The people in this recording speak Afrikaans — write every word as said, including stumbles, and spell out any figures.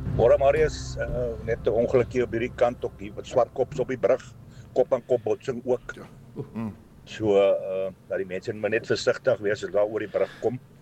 Môre Marius, uh, net 'n ongelukkie op hierdie kant ook hier, wat Swartkops op die brug, kop aan kop botsing ook. Ja. Mm. So, uh, dat die mense maar net versigtig wees as daar oor die brug kom.